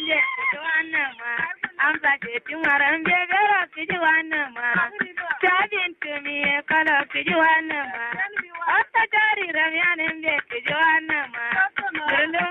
be kijuana ma amsa ke timaran be gara kijuana ma tabin tumi kala kijuana ma atta jari ramyan be kijuana ma